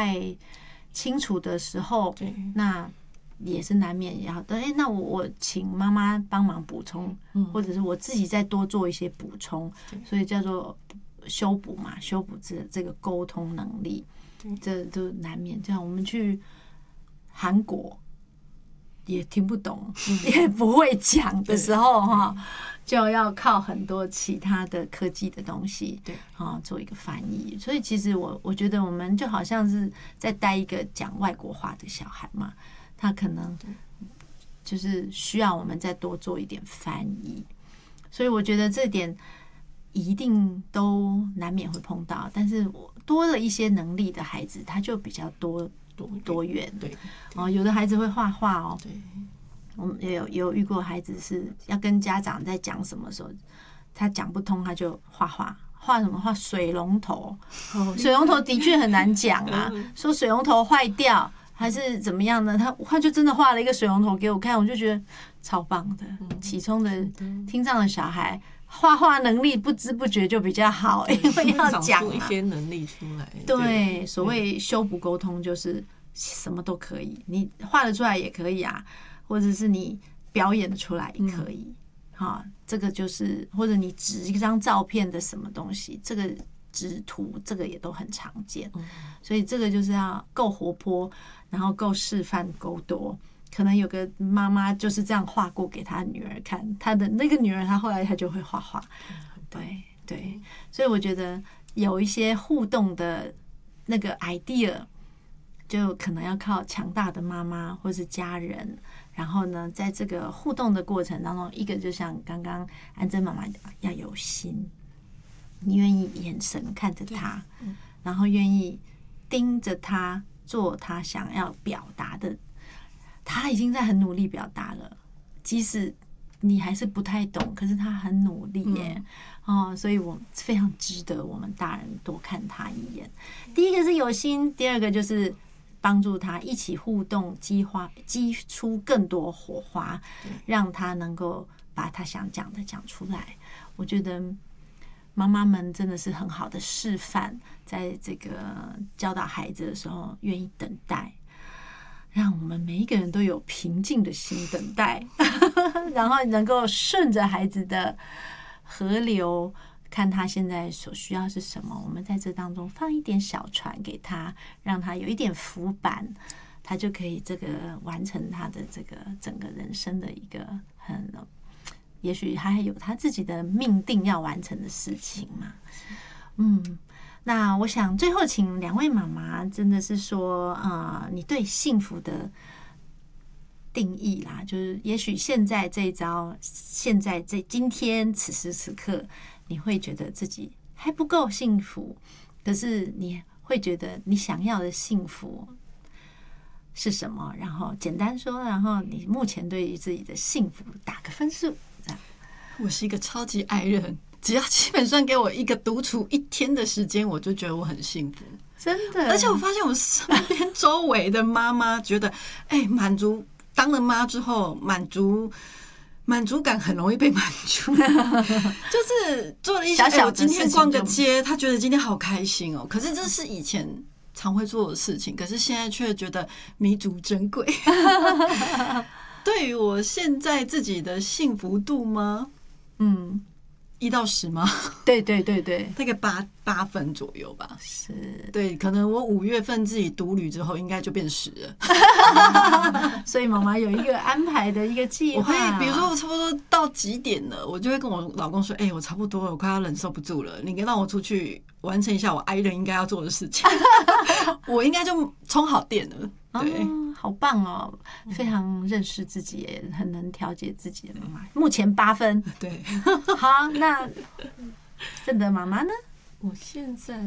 太清楚的时候，那也是难免也要那我请妈妈帮忙补充，或者是我自己再多做一些补充，所以叫做修补嘛，修补这个沟通能力，这都难免。这样我们去韩国也听不懂，也不会讲的时候哈，就要靠很多其他的科技的东西，做一个翻译。所以其实我觉得我们就好像是在带一个讲外国话的小孩嘛，他可能就是需要我们再多做一点翻译。所以我觉得这点一定都难免会碰到，但是多了一些能力的孩子，他就比较多元。对，有的孩子会画画哦。对，我们也有遇过孩子是要跟家长在讲什么时候，他讲不通，他就画什么？画水龙头。水龙头的确很难讲啊，说水龙头坏掉还是怎么样呢？他就真的画了一个水龙头给我看，我就觉得超棒的。启聪的听障的小孩画画能力不知不觉就比较好，因为要讲一些能力出来。 对，所谓修补沟通就是什么都可以，你画得出来也可以啊，或者是你表演出来也可以。这个就是或者你指一张照片的什么东西，这个指图这个也都很常见。所以这个就是要够活泼，然后够示范够多。可能有个妈妈就是这样画过给她女儿看，她的那个女儿她后来她就会画画。对，所以我觉得有一些互动的那个 idea 就可能要靠强大的妈妈或是家人，然后呢在这个互动的过程当中，一个就像刚刚安珍妈妈要有心，你愿意眼神看着她，然后愿意盯着她做她想要表达的，她已经在很努力表达了，即使你还是不太懂，可是她很努力耶。所以我非常值得我们大人多看她一眼。第一个是有心，第二个就是帮助她一起互动，激出更多火花，让她能够把她想讲的讲出来。我觉得妈妈们真的是很好的示范，在这个教导孩子的时候愿意等待，让我们每一个人都有平静的心等待然后能够顺着孩子的河流，看他现在所需要是什么，我们在这当中放一点小船给他，让他有一点浮板，他就可以这个完成他的这个整个人生的一个也许他还有他自己的命定要完成的事情嘛。那我想最后请两位妈妈真的是说你对幸福的定义啦，就是也许现在这一招，现在今天此时此刻你会觉得自己还不够幸福，可是你会觉得你想要的幸福是什么，然后简单说，然后你目前对于自己的幸福打个分数。 我是一个超级爱人，只要基本上给我一个独处一天的时间，我就觉得我很幸福， 真的。 而且我发现我身边周围的妈妈觉得满足，当了妈之后满足感很容易被满足就是做了一些小小的今天逛个街，她觉得今天好开心哦。可是这是以前常会做的事情，可是现在却觉得弥足珍贵对于我现在自己的幸福度吗？1到10吗？ 对， 大概8分左右吧。 是， 对，可能我5月份自己独旅之后，应该就变10了。 所以妈妈有一个安排的一个计划。 我会，比如说我差不多到几点了，我就会跟我老公说：“我差不多了，我快要忍受不住了，你让我出去完成一下我爱人应该要做的事情。”我应该就充好电了。对， 好棒哦！非常认识自己，也很能调节自己的妈妈。目前8分。对，好，那正德妈妈呢？ 我现在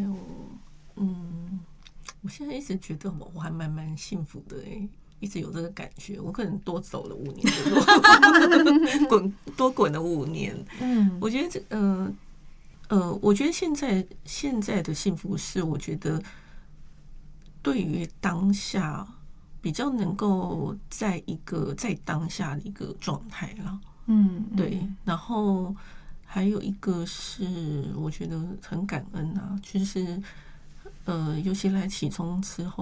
一直觉得我还蛮幸福的一直有这个感觉。我可能多走了5年的路，多滚了5年。我觉得我觉得现在的幸福是，我觉得对于当下比较能够在当下的一个状态啦。对。然后还有一个是我觉得很感恩啊，就是尤其来启聪之后。